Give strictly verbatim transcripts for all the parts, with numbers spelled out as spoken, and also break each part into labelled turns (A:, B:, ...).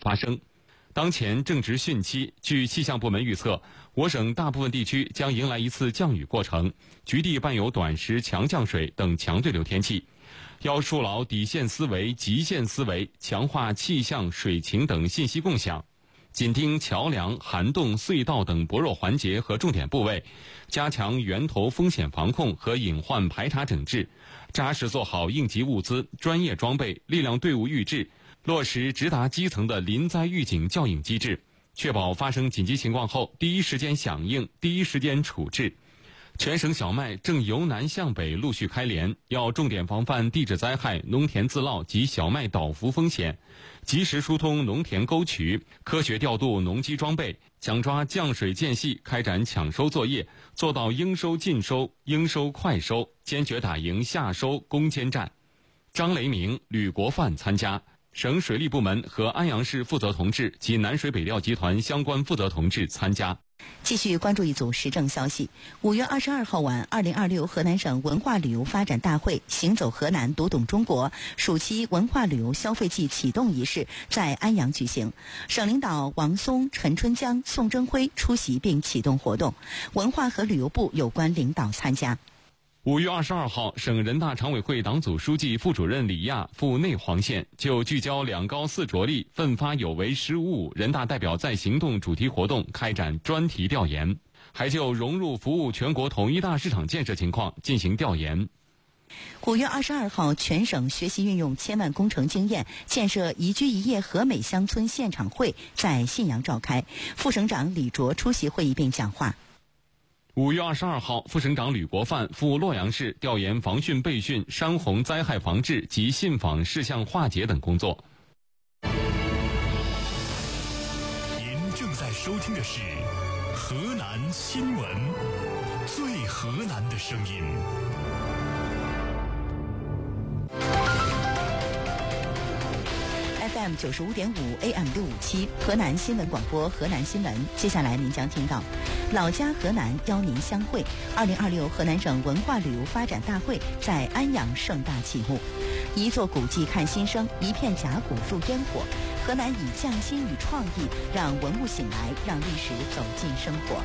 A: 发生。当前正值汛期，据气象部门预测，我省大部分地区将迎来一次降雨过程，局地伴有短时强降水等强对流天气。要树牢底线思维、极限思维，强化气象、水情等信息共享，紧盯桥梁、涵洞、隧道等薄弱环节和重点部位，加强源头风险防控和隐患排查整治，扎实做好应急物资、专业装备、力量队伍预制，落实直达基层的临灾预警校应机制，确保发生紧急情况后第一时间响应、第一时间处置。全省小麦正由南向北陆续开镰，要重点防范地质灾害、农田自涝及小麦倒伏风险，及时疏通农田沟渠，科学调度农机装备，强抓降水间隙开展抢收作业，做到应收尽收、应收快收，坚决打赢夏收攻坚战。张雷鸣、吕国范参加，省水利部门和安阳市负责同志及南水北调集团相关负责同志参加。
B: 继续关注一组时政消息。五月二十二号晚，二零二六河南省文化旅游发展大会行走河南读懂中国暑期文化旅游消费季启动仪式在安阳举行。省领导王松、陈春江、宋征辉出席并启动活动，文化和旅游部有关领导参加。
A: 五月二十二号，省人大常委会党组书记、副主任李亚赴内黄县，就聚焦两高四着力、奋发有为“十五五”人大代表在行动主题活动开展专题调研，还就融入服务全国统一大市场建设情况进行调研。
B: 五月二十二号，全省学习运用千万工程经验，建设宜居宜业和美乡村现场会在信阳召开，副省长李卓出席会议并讲话。
A: 五月二十二号，副省长吕国范赴洛阳市调研防汛备汛、山洪灾害防治及信访事项化解等工作。
C: 您正在收听的是河南新闻，最河南的声音。
B: F M 九十五点五 A M 六五七，河南新闻广播，河南新闻。接下来您将听到，老家河南邀您相会。二零二六河南省文化旅游发展大会在安阳盛大启幕。一座古迹看新生，一片甲骨入烟火。河南以匠心与创意，让文物醒来，让历史走进生活。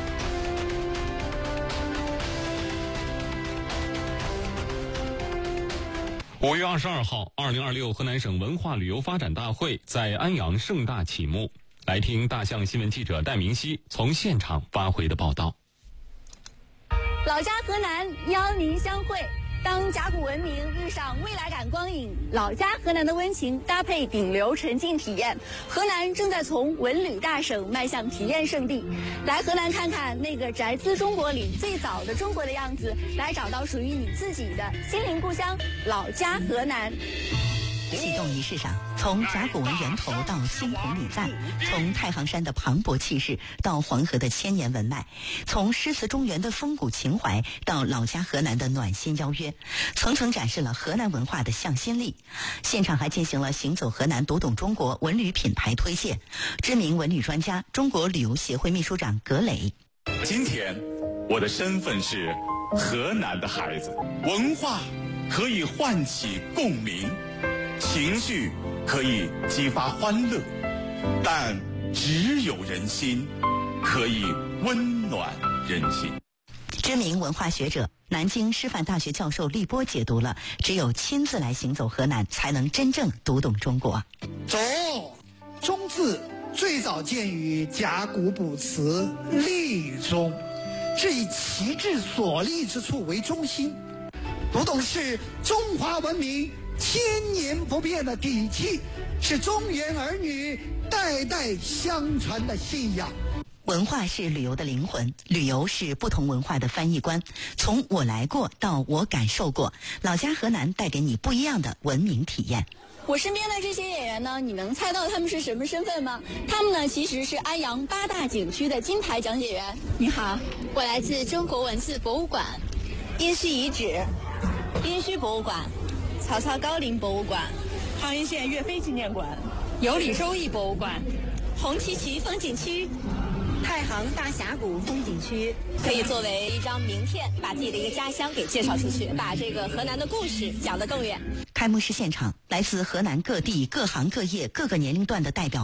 A: 五月二十二号，二零二六河南省文化旅游发展大会在安阳盛大启幕。来听大象新闻记者戴明熙从现场发回的报道。
D: 老家河南邀您相会，当甲骨文明遇上未来感光影，老家河南的温情搭配顶流沉浸体验，河南正在从文旅大省迈向体验胜地。来河南看看那个宅兹中国里最早的中国的样子，来找到属于你自己的心灵故乡老家河南。
B: 启动仪式上，从甲骨文源头到猩红礼赞，从太行山的磅礴气势到黄河的千年文脉，从诗词中原的风骨情怀到老家河南的暖心邀约，层层展示了河南文化的向心力。现场还进行了行走河南读懂中国文旅品牌推荐。知名文旅专家、中国旅游协会秘书长葛磊：
E: 今天我的身份是河南的孩子，文化可以唤起共鸣，情绪可以激发欢乐，但只有人心可以温暖人心。
B: 知名文化学者、南京师范大学教授厉波解读了只有亲自来行走河南，才能真正读懂中国。
F: 走，中字最早见于甲骨卜辞立中，是以其志所立之处为中心，读懂是中华文明千年不变的底气，是中原儿女代代相传的信仰。
B: 文化是旅游的灵魂，旅游是不同文化的翻译官。从我来过到我感受过，老家河南带给你不一样的文明体验。
D: 我身边的这些演员呢，你能猜到他们是什么身份吗？他们呢其实是安阳八大景区的金牌讲解员。你好，我来自中国文字博物馆、殷墟遗址、殷墟博物馆、曹操高陵博物馆、杭阴县岳飞纪念馆、有理收益博物馆、红旗旗风景区、太行大峡谷风景区，可以作为一张名片，把自己的一个家乡给介绍出去，把这个河南的故事讲得更远。
B: 开幕式现场，来自河南各地各行各业各个年龄段的代表